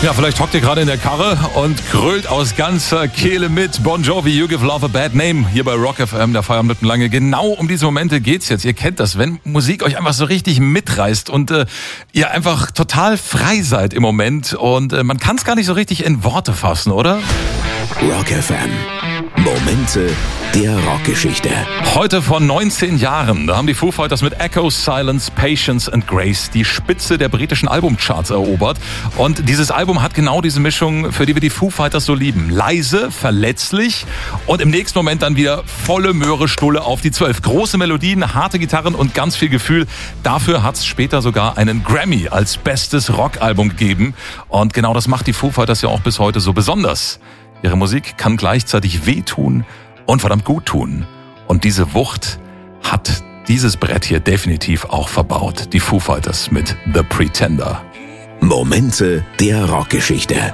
Ja, vielleicht hockt ihr gerade in der Karre und grölt aus ganzer Kehle mit. Bon Jovi, You Give Love a Bad Name, hier bei Rock FM, der Feierabend lange. Genau um diese Momente geht's jetzt. Ihr kennt das, wenn Musik euch einfach so richtig mitreißt und ihr einfach total frei seid im Moment und man kann es gar nicht so richtig in Worte fassen, oder? Rock FM. Momente der Rockgeschichte. Heute vor 19 Jahren, da haben die Foo Fighters mit Echo, Silence, Patience and Grace die Spitze der britischen Albumcharts erobert. Und dieses Album hat genau diese Mischung, für die wir die Foo Fighters so lieben. Leise, verletzlich und im nächsten Moment dann wieder volle Möhre Stulle auf die 12. Große Melodien, harte Gitarren und ganz viel Gefühl. Dafür hat es später sogar einen Grammy als bestes Rockalbum gegeben. Und genau das macht die Foo Fighters ja auch bis heute so besonders. Ihre Musik kann gleichzeitig wehtun und verdammt gut tun. Und diese Wucht hat dieses Brett hier definitiv auch verbaut. Die Foo Fighters mit The Pretender. Momente der Rockgeschichte.